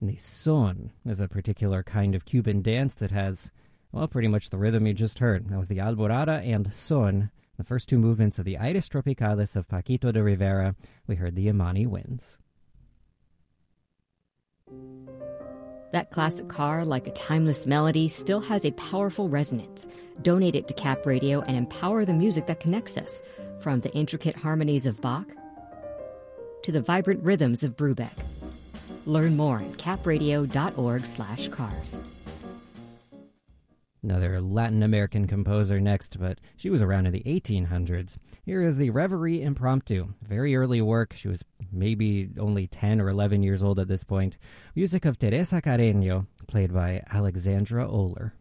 And the son is a particular kind of Cuban dance that has, well, pretty much the rhythm you just heard. That was the Alborada and son, the first two movements of the Aires Tropicales of Paquito de Rivera. We heard the Imani Winds. That classic car, like a timeless melody, still has a powerful resonance. Donate it to Cap Radio and empower the music that connects us, from the intricate harmonies of Bach to the vibrant rhythms of Brubeck. Learn more at capradio.org/cars. Another Latin American composer next, but she was around in the 1800s. Here is the Reverie Impromptu. Very early work. She was maybe only 10 or 11 years old at this point. Music of Teresa Carreño, played by Alexandra Oler.